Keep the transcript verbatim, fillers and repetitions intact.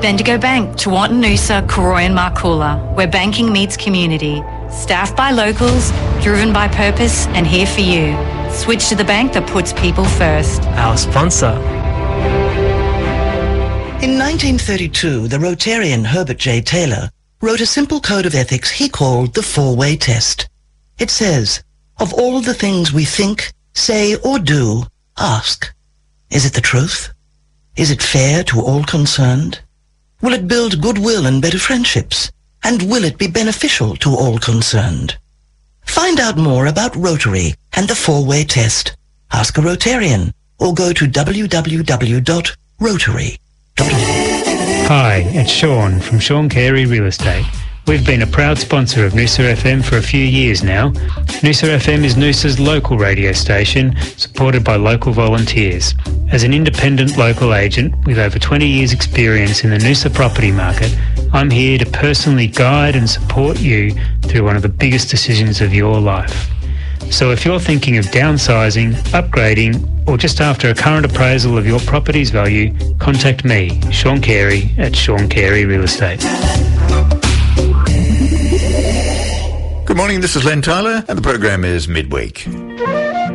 Bendigo Bank, Tewartin Noosa, Koroy and Markoola, where banking meets community. Staffed by locals, driven by purpose, and here for you. Switch to the bank that puts people first. Our sponsor. In nineteen thirty-two, the Rotarian Herbert J. Taylor wrote a simple code of ethics he called the four-way test. It says, of all the things we think, say, or do, ask, is it the truth? Is it fair to all concerned? Will it build goodwill and better friendships? And will it be beneficial to all concerned? Find out more about Rotary and the four-way test. Ask a Rotarian or go to w w w dot rotary dot org. Hi, it's Sean from Sean Carey Real Estate. We've been a proud sponsor of Noosa F M for a few years now. Noosa F M is Noosa's local radio station, supported by local volunteers. As an independent local agent with over twenty years experience in the Noosa property market, I'm here to personally guide and support you through one of the biggest decisions of your life. So if you're thinking of downsizing, upgrading, or just after a current appraisal of your property's value, contact me, Sean Carey, at Sean Carey Real Estate. Good morning, this is Len Tyler, and the program is Midweek.